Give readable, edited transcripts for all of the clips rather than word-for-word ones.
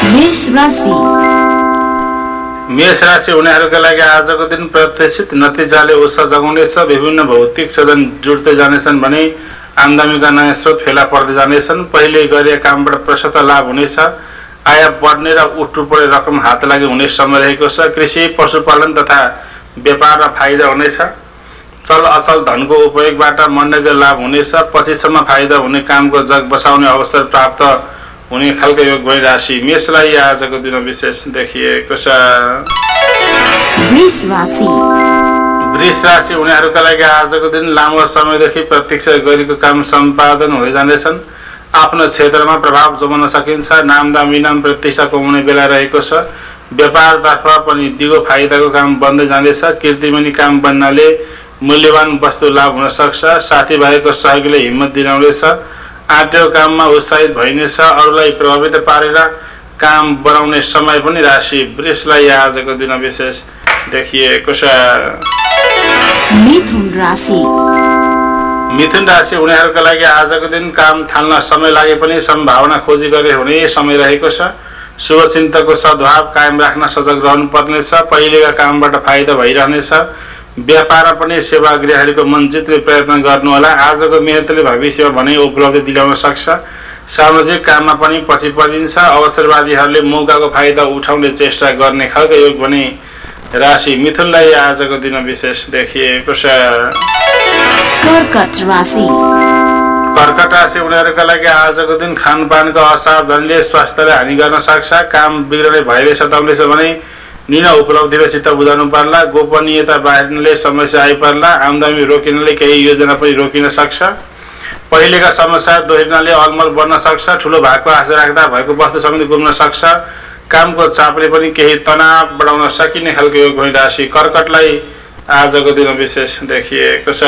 मेष राशि उनीहरूका लागि आजको दिन प्रत्याशित नतिजाले उत्साह जगाउनेछ। विभिन्न भौतिक साधन जुट्दै जानेछन् भने आमदामीका नयाँ स्रोत फेला पर्दै जानेछन्। पहिले गरिएका कामबाट प्रशस्त लाभ हुनेछ। आय बढ्ने र उठ्नुपर्ने रकम हात लागि हुने समय रहेको छ। कृषि पशुपालन तथा व्यापारमा फाइदा हुनेछ। चल अचल धनको उपयोगबाट मनोज्ञ लाभ हुनेछ। पछिसम्म फाइदा हुने कामको जग बसाउने अवसर प्राप्त हुने खालको योग भई राशि मेषलाई आजको दिन विशेष देखिएको छ। वृष राशि उनीहरूका लागि आजको दिन लामो समयदेखि प्रतीक्षा गरेको काम सम्पादन हुँदै जानेछन्। आफ्नो क्षेत्रमा प्रभाव जमाउन सकिन्छ। नामदाम इनाम प्रतिष्ठा कमाउने बेला रहेको छ। व्यापारतर्फ पनि दिगो फाइदाको काम बन्दै जानेछ। कीर्तिमनी काम बन्नाले मूल्यवान वस्तु लाभ हुन सक्छ। साथीभाइको सहयोगले हिम्मत दिलाउनेछ। आँटेको काममा उत्साहित भइनेछ। अरूलाई प्रभावित पारेर काम बनाउने समय पनि राशि वृषलाई आजको दिन विशेष देखिएको छ। मिथुन राशि उनीहरूका लागि आजको दिन काम थाल्न समय लागे पनि सम्भावना खोजी गरे हुने समय रहेको छ। शुभचिन्तकको सद्भाव कायम राख्न सजग रहनु पर्नेछ। पहिलेका कामबाट फाइदा भइरहनेछ। व्यापारमा पनि सेवाग्राहीहरूको मन जित्ने प्रयत्न गर्नुहोला। आजको मेहनतले भविष्यमा भने उपलब्धि दिलाउन सक्छ। सामाजिक काममा पनि पछि परिन्छ। अवसरवादीहरूले मौकाको फाइदा उठाउने चेष्टा गर्ने खालको योग भने राशि मिथुनलाई आजको दिन विशेष देखिएको छ। कर्कट राशि उनीहरूका लागि आजको दिन खानपानको असावधानीले स्वास्थ्यलाई हानि गर्न सक्छ। काम बिग्रने भएले सताउनेछ भने निर्णय उपलब्धिले चित्त बुझाउनु पर्ला। गोपनीयता बाहिरले समस्या आइपर्ला। आमदामी रोकिनले केही योजना पनि रोकिन सक्छ। पहिलेका समस्या दोहोरिनाले अलमल बन्न सक्छ। ठुलो भागको आशा राख्दा भएको वस्तु समेत गुम्न सक्छ। कामको चापले पनि केही तनाव बढाउन सकिने खालको योग भई राशि कर्कटलाई आजको दिन विशेष देखिएको छ।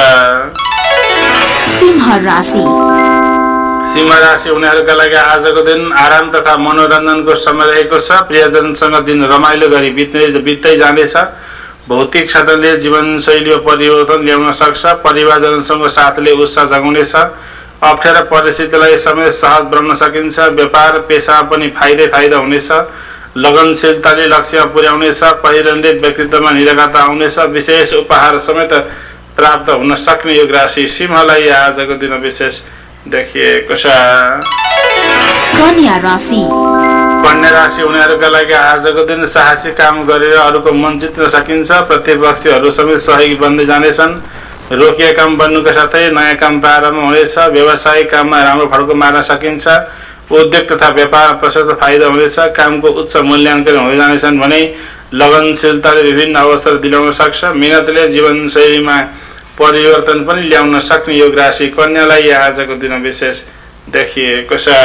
सिंह राशि उनीहरूका लागि आजको दिन आराम तथा मनोरञ्जनको समय रहेको छ। प्रियजनसँग दिन रमाइलो गरी बित्दै जानेछ। भौतिक साधनले जीवनशैलीमा परिवर्तन ल्याउन सक्छ। परिवारजनसँग साथले उत्साह जगाउनेछ। अप्ठ्यारो परिस्थितिलाई समेत सहज बनाउन सकिन्छ। व्यापार पेशा पनि फाइदा हुनेछ। लगनशीलताले लक्ष्यमा पुर्याउनेछ। पहिरनले व्यक्तित्वमा निरागता आउनेछ। विशेष उपहार समेत प्राप्त हुन सक्ने योग राशि सिंहलाई आजको दिन विशेष देखिएको छ। कन्या राशि उनीहरूका लागि आजको दिन साहसी काम गरेर अरूको मन जित्न सकिन्छ। प्रतिपक्षीहरू समेत सहयोगी बन्दै जानेछन्। रोकिएका काम बन्नुका साथै नयाँ काम प्रारम्भ हुनेछ। व्यावसायिक काममा राम्रो फड्को मार्न सकिन्छ। उद्योग तथा व्यापारमा प्रशस्त फाइदा हुनेछ। कामको उच्च मूल्याङ्कन हुँदै जानेछन् भने लगनशीलताले विभिन्न अवसर दिलाउन सक्छ। मेहनतले जीवनशैलीमा परिवर्तन पनि ल्याउन सक्ने योग राशि कन्यालाई आजको दिन विशेष देखिएको छ।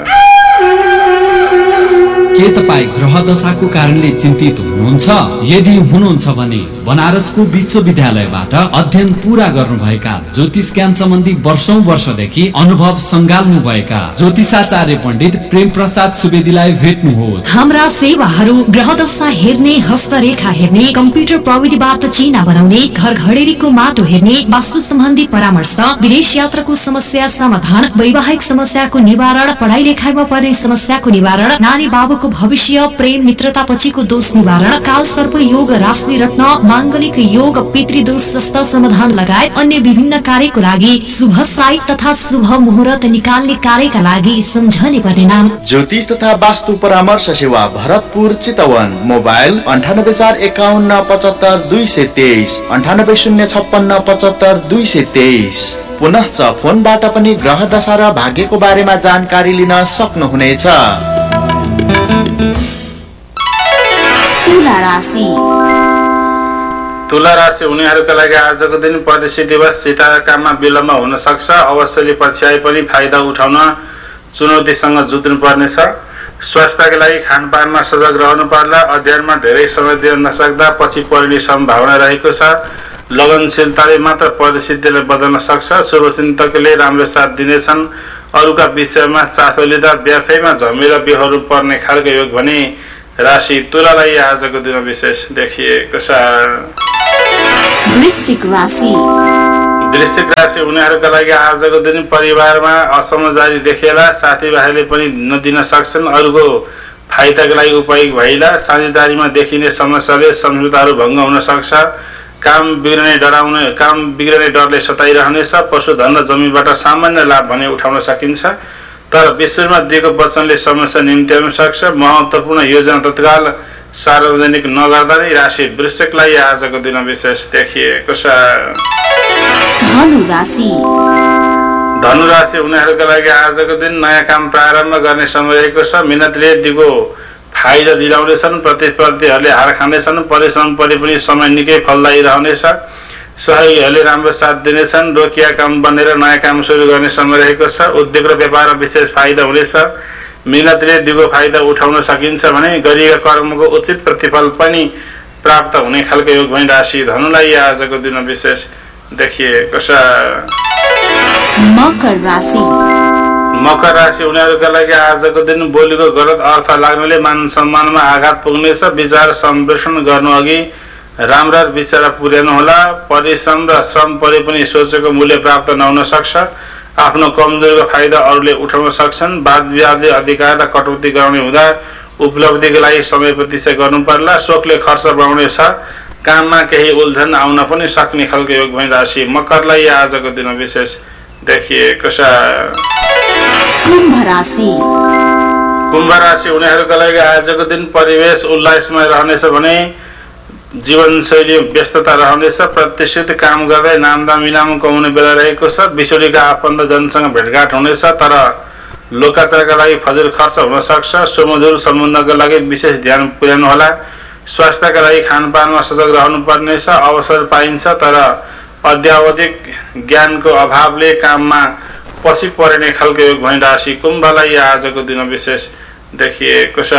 के तपाईँ ग्रह दशाको कारणले चिन्तित हुनुहुन्छ? यदि हुनुहुन्छ भने बनारसको विश्वविद्यालयबाट अध्ययन पूरा गर्नुभएका ज्योतिष ज्ञान सम्बन्धी वर्षौंदेखि अनुभव संगाल्नु भएका ज्योतिषाचार्य पण्डित प्रेम प्रसाद सुवेदीलाई भेट्नुहोस्। हाम्रा सेवाहरू ग्रह दशा हेर्ने, हस्तरेखा हेर्ने, कम्प्युटर प्रविधिबाट चिना बनाउने, घर घडेरीको माटो हेर्ने, वास्तु सम्बन्धी परामर्श, विदेश यात्राको समस्या समाधान, वैवाहिक समस्याको निवारण, पढाइ लेखाइमा पर्ने समस्याको निवारण, नानी बाबुको भविष्य, प्रेम मित्रता पछिको दोष निवारण, काल सर्प योग, राशि रत्न, मांगलिक योग, पितृदोष जस्ता समाधान लगायत अन्य विभिन्न कार्यको लागि शुभ साई तथा शुभ मुहूर्त निकाल्ने कार्यका लागि सम्झने पर्ने नाम ज्योतिष तथा वास्तु परामर्श सेवा भरतपुर चितवन। मोबाइल 9845175223 9806575223। पुनश्च फोनबाट पनि ग्रह दशा र भाग्यको बारेमा जानकारी लिन सक्नुहुनेछ। तुला राशि उनीहरूका लागि आजको दिन परिस्थितिवश सितारा काममा विलम्ब हुन सक्छ। अवश्यले पछ्याए पनि फाइदा उठाउन चुनौतीसँग जुझ्नु पर्नेछ। स्वास्थ्यका लागि खानपानमा सजग रहनु पर्ला। अध्ययनमा धेरै समय दिन नसक्दा पछि परिने सम्भावना रहेको छ। लगनशीलताले मात्र परिस्थितिलाई बदल्न सक्छ। शुभचिन्तकले राम्रो साथ दिनेछन्। अरूका विषयमा चासो लिँदा व्यर्थैमा झमेला बिहोर्नु पर्ने खालको योग भने राशि तुलालाई आजको दिन विशेष देखिएको छ। वृश्चिक राशि उनीहरूका लागि आजको दिन परिवारमा असमझदारी देखिएला। साथीभाइले पनि नदिन सक्छन्। अरूको फाइदाका लागि उपयोग भइला। साझेदारीमा देखिने समस्याले सम्झौताहरू भङ्ग हुन सक्छ। काम बिग्रने डरले सताइरहनेछ। पशुधन र जमिनबाट सामान्य लाभ भने उठाउन सकिन्छ, तर विश्वमा दिएको वचनले समस्या निम्त्याउन सक्छ। महत्त्वपूर्ण योजना तत्काल सार्वजनिक नगर्दा नै राशि वृश्चिकलाई आजको दिन विशेष देखिएको छ। धनुराशि उनीहरूका लागि आजको दिन नयाँ काम प्रारम्भ गर्ने समय रहेको छ। मेहनतले दिगो फाइदा दिलाउनेछन्। प्रतिस्पर्धीहरूले हार खानेछन्। परिश्रम परे पनि समय निकै फलदायी रहनेछ। सहयोगीहरूले राम्रो साथ दिनेछन्। रोकिया काम बनेर नयाँ काम सुरु गर्ने समय रहेको छ। उद्योग र व्यापारमा विशेष फाइदा हुनेछ। मेहनतले दिगो फाइदा उठाउन सकिन्छ भने गरिएका कर्मको उचित प्रतिफल पनि प्राप्त हुने खालको योग भई राशि धनुलाई आजको दिन विशेष देखिएको छ। मकर राशि उनीहरूका लागि आजको दिन बोलीको गलत अर्थ लाग्नाले मान सम्मानमा आघात पुग्नेछ। विचार सम्प्रेषण गर्नु अघि राम्रा विचार पुर्याउनु होला। परिश्रम र श्रम परे पनि सोचेको मूल्य प्राप्त नहुन सक्छ। आफ्नो कमजोरीको फाइदा अरूले उठाउन सक्छन्। वाद विवादले अधिकार र कटौती गराउने हुँदा उपलब्धिका लागि समय प्रतीक्षा गर्नु पर्ला। शोकले खर्च बढाउने छ। काममा केही उल्झन आउन पनि सक्ने खालको योग भई राशि मकरलाई आजको दिन विशेष देखिएको छ। कुम्भ राशि उनीहरूका लागि आजको दिन परिवेश उल्लासमय रहनेछ भने जीवनशैली व्यस्तता रहनेछ। प्रतिष्ठित काम गर्दै नामदाम इनाम कमाउने बेला रहेको छ। विछोडीका आफन्तजनसँग भेटघाट हुनेछ, तर लोकाचारका लागि फजिल खर्च हुन सक्छ। सुमधुर सम्बन्धका लागि विशेष ध्यान पुर्याउनु होला। स्वास्थ्यका लागि खानपानमा सजग रहनु पर्नेछ। अवसर पाइन्छ, तर अध्यावधिक ज्ञानको अभावले काममा पछि परिने खालको योग भई राशि कुम्भलाई आजको दिन विशेष देखिएको छ।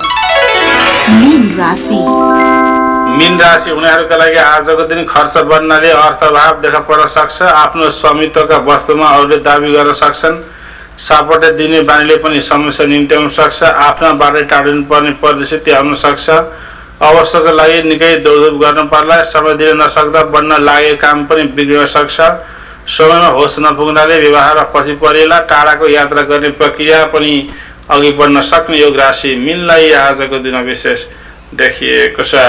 मीन राशि उनीहरूका लागि आजको दिन खर्च बढ्नाले अर्थभाव देखा पर्न सक्छ। आफ्नो स्वामित्वका वस्तुमा अरूले दाबी गर्न सक्छन्। सापटे दिने बानीले पनि समस्या निम्त्याउन सक्छ। आफ्नाबाटै टाढिनु पर्ने परिस्थिति आउन सक्छ। अवसरको लागि निकै दौडधुप गर्नु पर्ला। समय दिन नसक्दा बन्न लागेको काम पनि बिग्रिन सक्छ। समयमा होस नपुग्नाले व्यवहार पछि परिएला। टाढाको यात्रा गर्ने प्रक्रिया पनि अघि बढ्न सक्ने योग राशि मीनलाई आजको दिन विशेष देखिएको छ।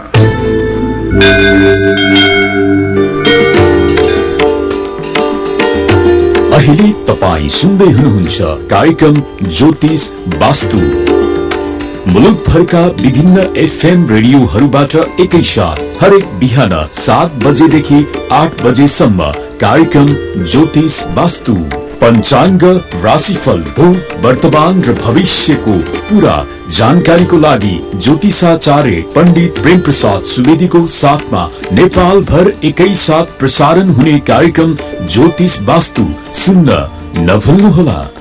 अहिले तपाई सुन्दै हुनुहुन्छ कार्यक्रम ज्योतिष वास्तु। मुलुकभरका विभिन्न एफएम रेडियोहरूबाट एकैसाथ हरेक बिहान 7 बजेदेखि 8 बजेसम्म कार्यक्रम ज्योतिष वास्तु। पञ्चाङ्ग, राशिफल, भूत, वर्तमान र भविष्यको पूरा जानकारीको लागि ज्योतिषाचार्य पण्डित प्रेम प्रसाद सुवेदीको साथमा नेपाल भर एकैसाथ प्रसारण हुने कार्यक्रम ज्योतिष वास्तु सुन्न नभुल्नुहोला।